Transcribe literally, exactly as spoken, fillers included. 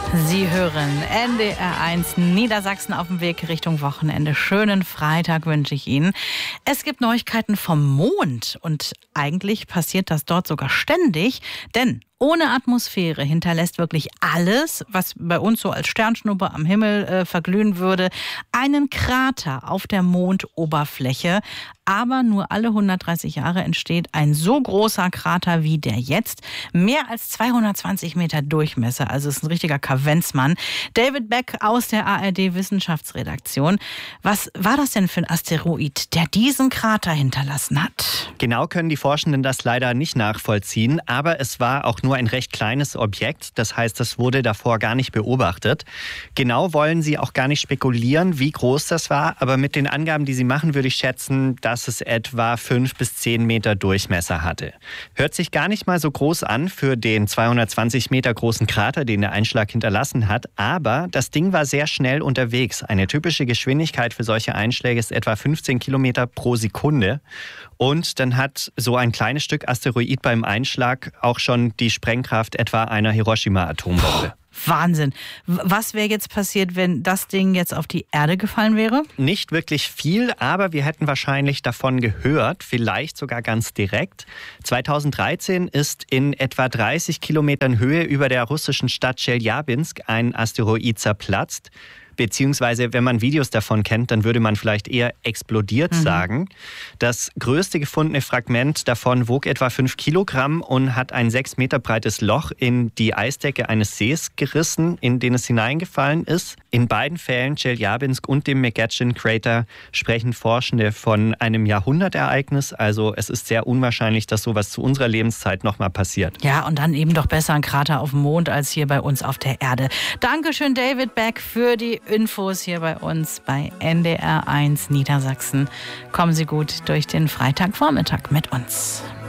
Sie hören N D R eins Niedersachsen auf dem Weg Richtung Wochenende. Schönen Freitag wünsche ich Ihnen. Es gibt Neuigkeiten vom Mond und eigentlich passiert das dort sogar ständig, denn ohne Atmosphäre hinterlässt wirklich alles, was bei uns so als Sternschnuppe am Himmel äh, verglühen würde, einen Krater auf der Mondoberfläche. Aber nur alle hundertdreißig Jahre entsteht ein so großer Krater wie der jetzt. Mehr als zweihundertzwanzig Meter Durchmesser, also es ist ein richtiger Kavenzmann. David Beck aus der A R D-Wissenschaftsredaktion. Was war das denn für ein Asteroid, der diesen Krater hinterlassen hat? Genau können die Forschenden das leider nicht nachvollziehen, aber es war auch nur ein recht kleines Objekt. Das heißt, das wurde davor gar nicht beobachtet. Genau wollen sie auch gar nicht spekulieren, wie groß das war, aber mit den Angaben, die sie machen, würde ich schätzen, dass es etwa fünf bis zehn Meter Durchmesser hatte. Hört sich gar nicht mal so groß an für den zweihundertzwanzig Meter großen Krater, den der Einschlag hinterlassen hat, aber das Ding war sehr schnell unterwegs. Eine typische Geschwindigkeit für solche Einschläge ist etwa fünfzehn Kilometer pro Sekunde. Und dann hat so ein kleines Stück Asteroid beim Einschlag auch schon die Sprengkraft etwa einer Hiroshima-Atombombe. Wahnsinn. Was wäre jetzt passiert, wenn das Ding jetzt auf die Erde gefallen wäre? Nicht wirklich viel, aber wir hätten wahrscheinlich davon gehört, vielleicht sogar ganz direkt. zweitausenddreizehn ist in etwa dreißig Kilometern Höhe über der russischen Stadt Tscheljabinsk ein Asteroid zerplatzt. Beziehungsweise, wenn man Videos davon kennt, dann würde man vielleicht eher explodiert mhm. sagen. Das größte gefundene Fragment davon wog etwa fünf Kilogramm und hat ein sechs Meter breites Loch in die Eisdecke eines Sees gerissen, in den es hineingefallen ist. In beiden Fällen, Tscheljabinsk und dem McGetchin Crater, sprechen Forschende von einem Jahrhundertereignis. Also es ist sehr unwahrscheinlich, dass sowas zu unserer Lebenszeit nochmal passiert. Ja, und dann eben doch besser ein Krater auf dem Mond als hier bei uns auf der Erde. Dankeschön, David Beck, für die Infos hier bei uns bei N D R eins Niedersachsen. Kommen Sie gut durch den Freitagvormittag mit uns.